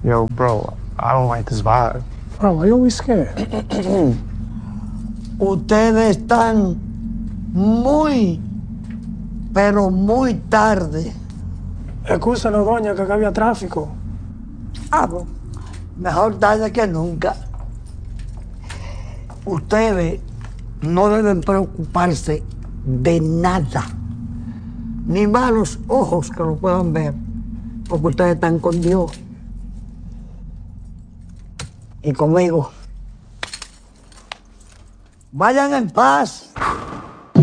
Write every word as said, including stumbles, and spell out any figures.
Yo, bro, I don't like this vibe. Bro, why you always scared? Ustedes están muy, pero muy tarde. Excúsanos, doña, que acá había tráfico. Ah, pues, mejor tarde que nunca. Ustedes no deben preocuparse de nada, ni malos ojos que lo puedan ver, porque ustedes están con Dios y conmigo. Vayan en paz.